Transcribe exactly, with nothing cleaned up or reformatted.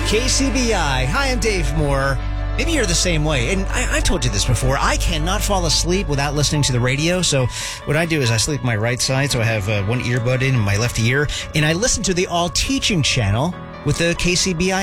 K C B I. Hi, I'm Dave Moore. Maybe you're the same way. And I, I've told you this before. I cannot fall asleep without listening to the radio. So what I do is I sleep my right side. So I have uh, one earbud in my left ear. And I listen to the All Teaching channel with the K C B I